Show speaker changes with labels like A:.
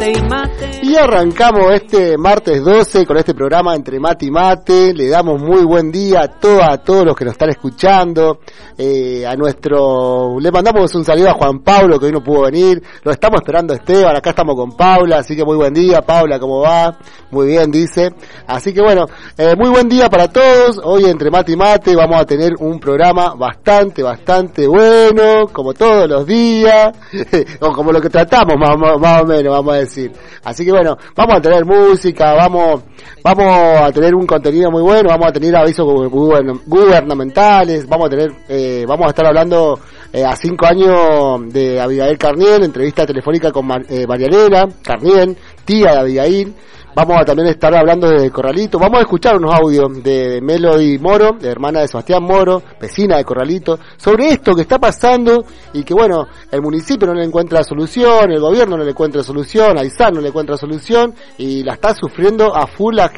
A: café y mate.
B: Y arrancamos este martes 12 con este programa Entre Mate y Mate. Le damos muy buen día a todos los que nos están escuchando. Le mandamos un saludo a Juan Pablo, que hoy no pudo venir. Lo estamos esperando a Esteban. Acá estamos con Paula, así que muy buen día. Paula, ¿cómo va? Muy bien, dice. Así que bueno, muy buen día para todos. Hoy Entre Mate y Mate vamos a tener un programa bastante bueno, como todos los días, o como lo que tratamos más o menos, vamos a decir. Así que bueno, vamos a tener música, vamos a tener un contenido muy bueno, vamos a tener avisos gubernamentales, vamos a estar hablando a 5 años de Abigail Carniel, entrevista telefónica con Marianela Carniel, tía de Abigail. Vamos a también estar hablando de Corralito. Vamos a escuchar unos audios de Melody Moro, de hermana de Sebastián Moro, vecina de Corralito, sobre esto que está pasando y que bueno, el municipio no le encuentra solución, el gobierno no le encuentra solución, Aysén no le encuentra solución y la está sufriendo a full la